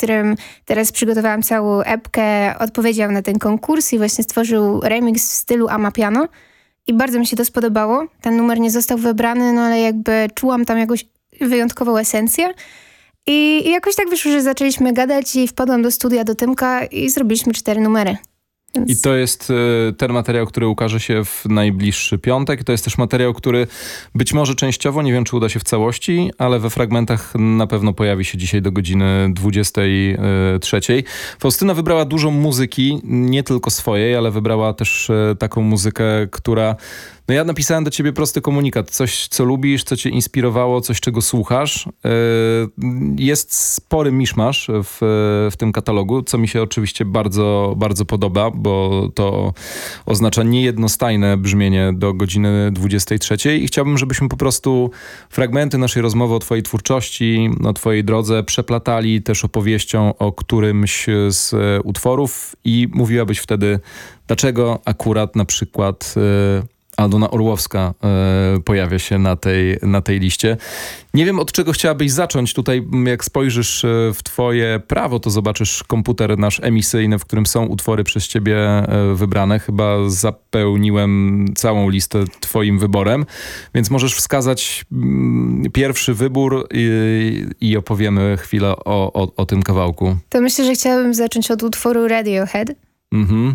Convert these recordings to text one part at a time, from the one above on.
którym teraz przygotowałam całą epkę, odpowiedział na ten konkurs i właśnie stworzył remix w stylu Amapiano. I bardzo mi się to spodobało. Ten numer nie został wybrany, no ale jakby czułam tam jakąś wyjątkową esencję. I jakoś tak wyszło, że zaczęliśmy gadać i wpadłam do studia do Tymka i zrobiliśmy 4 numery. Więc... I to jest ten materiał, który ukaże się w najbliższy piątek. To jest też materiał, który być może częściowo, nie wiem czy uda się w całości, ale we fragmentach na pewno pojawi się dzisiaj do godziny 23. Faustyna wybrała dużo muzyki, nie tylko swojej, ale wybrała też taką muzykę, która... No ja napisałem do ciebie prosty komunikat. Coś, co lubisz, co cię inspirowało, coś, czego słuchasz. Jest spory miszmasz w tym katalogu, co mi się oczywiście bardzo, bardzo podoba, bo to oznacza niejednostajne brzmienie do godziny 23. I chciałbym, żebyśmy po prostu fragmenty naszej rozmowy o twojej twórczości, o twojej drodze przeplatali też opowieścią o którymś z utworów i mówiłabyś wtedy, dlaczego akurat na przykład... Aldona Orłowska pojawia się na tej liście. Nie wiem, od czego chciałabyś zacząć. Tutaj jak spojrzysz w twoje prawo, to zobaczysz komputer nasz emisyjny, w którym są utwory przez ciebie wybrane. Chyba zapełniłem całą listę twoim wyborem, więc możesz wskazać pierwszy wybór i opowiemy chwilę o tym kawałku. To myślę, że chciałabym zacząć od utworu Radiohead. Mhm.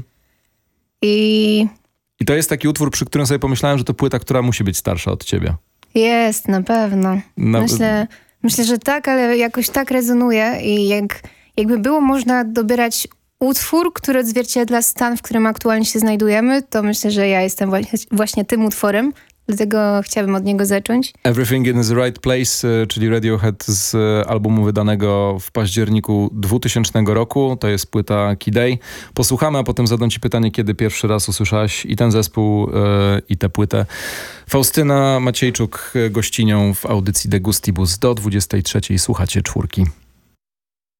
I to jest taki utwór, przy którym sobie pomyślałem, że to płyta, która musi być starsza od ciebie. Jest, na pewno. Myślę, że tak, ale jakoś tak rezonuje i jakby było można dobierać utwór, który odzwierciedla stan, w którym aktualnie się znajdujemy, to myślę, że ja jestem właśnie tym utworem. Dlatego chciałabym od niego zacząć. Everything in the Right Place, czyli Radiohead z albumu wydanego w październiku 2000 roku. To jest płyta Key Day. Posłuchamy, a potem zadam ci pytanie, kiedy pierwszy raz usłyszałaś i ten zespół, i tę płytę. Faustyna Maciejczuk gościnią w audycji De Gustibus do 23. Słuchacie Czwórki.